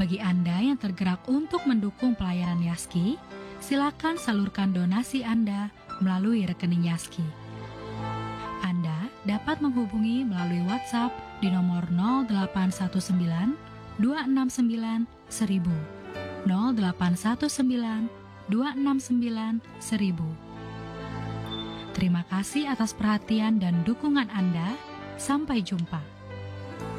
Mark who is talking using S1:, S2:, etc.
S1: Bagi Anda yang tergerak untuk mendukung pelayanan Yaski, silakan salurkan donasi Anda melalui rekening Yaski. Anda dapat menghubungi melalui WhatsApp di nomor 0819 269 1000, 0819 269 1000. Terima kasih atas perhatian dan dukungan Anda. Sampai jumpa.